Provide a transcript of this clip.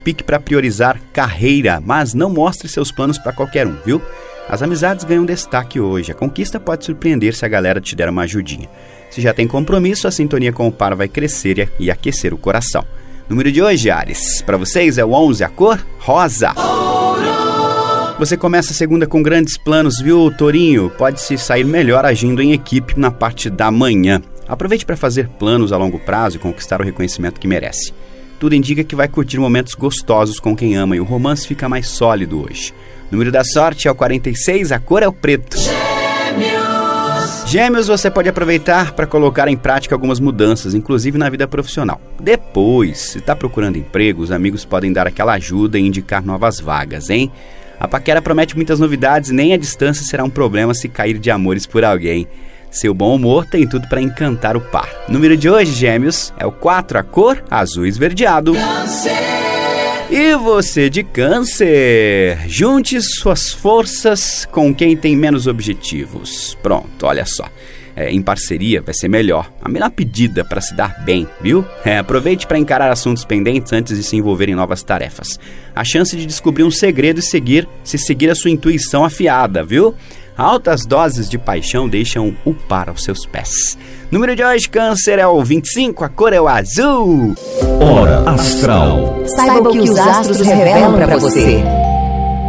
pique para priorizar carreira, mas não mostre seus planos para qualquer um, viu? As amizades ganham destaque hoje. A conquista pode surpreender se a galera te der uma ajudinha. Se já tem compromisso, a sintonia com o par vai crescer e aquecer o coração. Número de hoje, Áries, para vocês é o 11, a cor rosa. Você começa a segunda com grandes planos, viu, Tourinho? Pode se sair melhor agindo em equipe na parte da manhã. Aproveite para fazer planos a longo prazo e conquistar o reconhecimento que merece. Tudo indica que vai curtir momentos gostosos com quem ama e o romance fica mais sólido hoje. O número da sorte é o 46, a cor é o preto. Gêmeos, você pode aproveitar para colocar em prática algumas mudanças, inclusive na vida profissional. Depois, se está procurando emprego, os amigos podem dar aquela ajuda e indicar novas vagas, hein? A paquera promete muitas novidades e nem a distância será um problema se cair de amores por alguém. Seu bom humor tem tudo para encantar o par. O número de hoje, Gêmeos, é o 4, a cor azul esverdeado. E você de Câncer, junte suas forças com quem tem menos objetivos. Pronto, olha só, em parceria vai ser melhor. A melhor pedida para se dar bem, viu? Aproveite para encarar assuntos pendentes antes de se envolver em novas tarefas. A chance de descobrir um segredo e seguir a sua intuição afiada, viu? Altas doses de paixão deixam o par aos seus pés. Número de hoje, Câncer, é o 25, a cor é o azul. Hora Astral. Saiba o que os astros revelam para você.